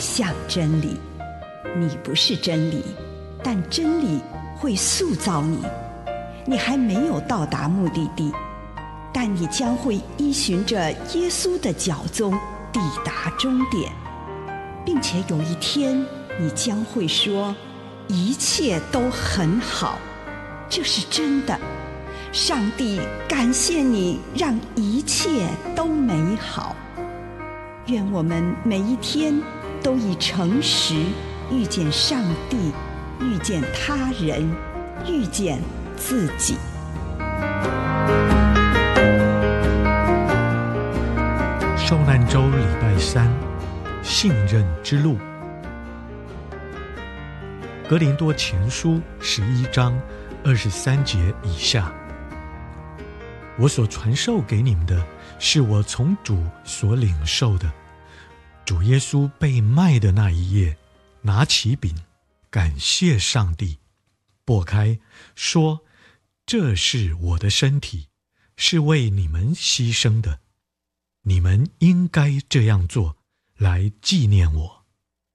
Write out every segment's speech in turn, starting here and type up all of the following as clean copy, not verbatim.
向真理。你不是真理，但真理会塑造你。你还没有到达目的地，但你将会依循着耶稣的脚踪抵达终点，并且有一天你将会说，一切都很好。这是真的。上帝感谢你，让一切都美好。愿我们每一天都以诚实遇见上帝，遇见他人，遇见自己。 受难周礼拜3，信任之路。格林多前书11章23节以下，我所传授给你们的，是我从主所领受的。主耶稣被卖的那一夜，拿起饼，感谢上帝，擘开，说：这是我的身体，是为你们牺牲的，你们应该这样做，来纪念我。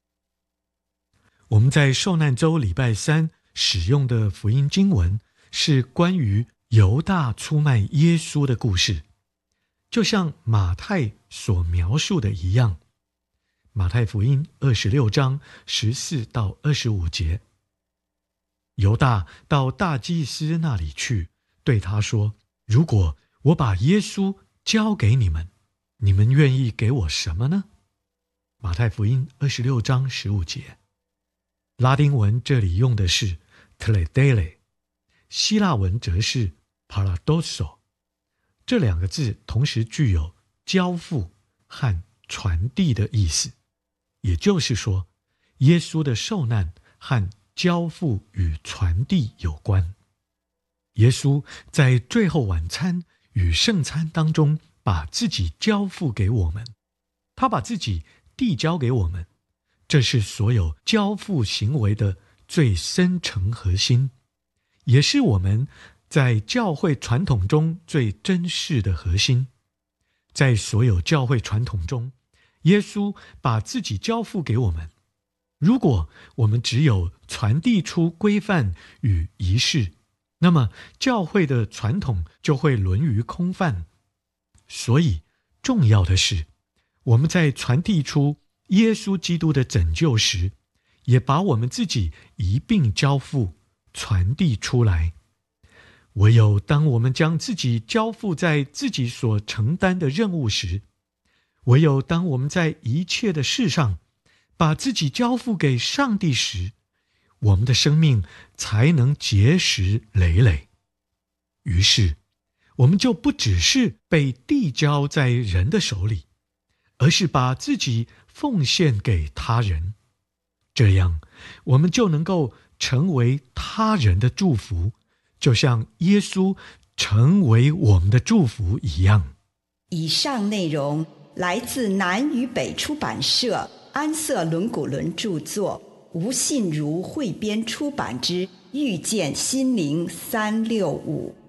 我们在受难周礼拜3使用的福音经文，是关于犹大出卖耶稣的故事，就像马太所描述的一样。马太福音26章14到25节，犹大到大祭司那里去，对他说：如果我把耶稣交给你们，你们愿意给我什么呢？马太福音26章15节。拉丁文这里用的是 teledele， 希腊文则是 paradoso， 这两个字同时具有交付和传递的意思。也就是说，耶稣的受难和交付与传递有关。耶稣在最后晚餐与圣餐当中，把自己交付给我们，他把自己递交给我们，这是所有交付行为的最深层核心，也是我们在教会传统中最珍视的核心。在所有教会传统中，耶稣把自己交付给我们。如果我们只有传递出规范与仪式，那么教会的传统就会沦于空泛。所以重要的是，我们在传递出耶稣基督的拯救时，也把我们自己一并交付传递出来。唯有当我们将自己交付在自己所承担的任务时，唯有当我们在一切的事上把自己交付给上帝时，我们的生命才能结实累累。于是我们就不只是被递交在人的手里，而是把自己奉献给他人。这样我们就能够成为他人的祝福，就像耶稣成为我们的祝福一样。 以上内容来自南与北出版社安瑟伦古伦著作，吴信如汇编出版之《遇见心灵365》。